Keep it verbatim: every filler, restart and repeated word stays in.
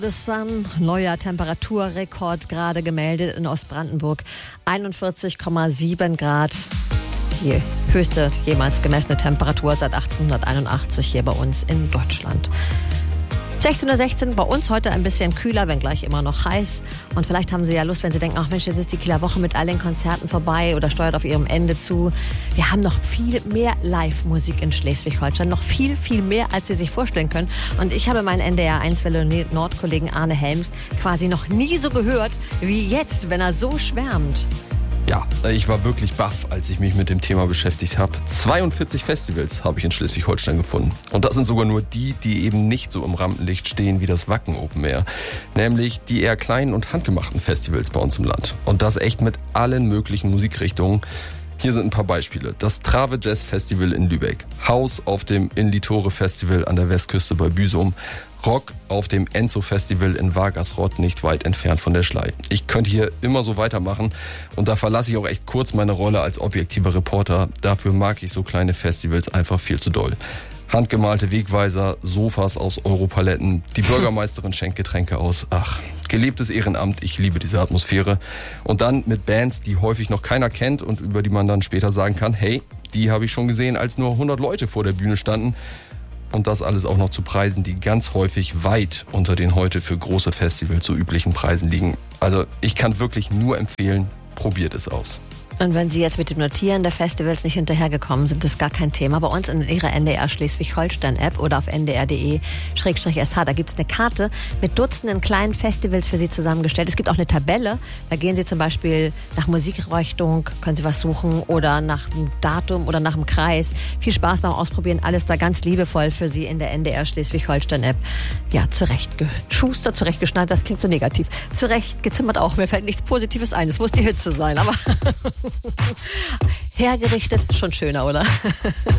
The Sun, neuer Temperaturrekord gerade gemeldet in Ostbrandenburg. einundvierzig Komma sieben Grad. Die höchste jemals gemessene Temperatur seit achtzehnhunderteinundachtzig hier bei uns in Deutschland. sechzehn Uhr sechzehn, bei uns heute ein bisschen kühler, wenngleich immer noch heiß. Und vielleicht haben Sie ja Lust, wenn Sie denken, ach Mensch, jetzt ist die Kieler Woche mit all den Konzerten vorbei oder steuert auf ihrem Ende zu. Wir haben noch viel mehr Live-Musik in Schleswig-Holstein, noch viel, viel mehr, als Sie sich vorstellen können. Und ich habe meinen N D R eins Welle Nord-Kollegen Arne Helms quasi noch nie so gehört wie jetzt, wenn er so schwärmt. Ja, ich war wirklich baff, als ich mich mit dem Thema beschäftigt habe. zweiundvierzig Festivals habe ich in Schleswig-Holstein gefunden. Und das sind sogar nur die, die eben nicht so im Rampenlicht stehen wie das Wacken Open Air. Nämlich die eher kleinen und handgemachten Festivals bei uns im Land. Und das echt mit allen möglichen Musikrichtungen. Hier sind ein paar Beispiele. Das Trave Jazz Festival in Lübeck. Haus auf dem Inlitore Festival an der Westküste bei Büsum. Rock auf dem Enzo Festival in Vargasrott, nicht weit entfernt von der Schlei. Ich könnte hier immer so weitermachen und da verlasse ich auch echt kurz meine Rolle als objektiver Reporter. Dafür mag ich so kleine Festivals einfach viel zu doll. Handgemalte Wegweiser, Sofas aus Europaletten, die Bürgermeisterin schenkt Getränke aus. Ach, gelebtes Ehrenamt, ich liebe diese Atmosphäre. Und dann mit Bands, die häufig noch keiner kennt und über die man dann später sagen kann, hey, die habe ich schon gesehen, als nur hundert Leute vor der Bühne standen. Und das alles auch noch zu Preisen, die ganz häufig weit unter den heute für große Festivals so üblichen Preisen liegen. Also ich kann wirklich nur empfehlen, probiert es aus. Und wenn Sie jetzt mit dem Notieren der Festivals nicht hinterhergekommen sind, ist gar kein Thema. Bei uns in Ihrer N D R Schleswig-Holstein-App oder auf n d r punkt d e Schrägstrich s h, da gibt es eine Karte mit Dutzenden kleinen Festivals für Sie zusammengestellt. Es gibt auch eine Tabelle, da gehen Sie zum Beispiel nach Musikrichtung, können Sie was suchen oder nach dem Datum oder nach dem Kreis. Viel Spaß beim Ausprobieren, alles da ganz liebevoll für Sie in der N D R Schleswig-Holstein-App. Ja, zurechtgeschustert, zurechtgeschnallt, das klingt so negativ. Zurechtgezimmert auch, mir fällt nichts Positives ein, es muss die Hitze sein, aber hergerichtet, schon schöner, oder?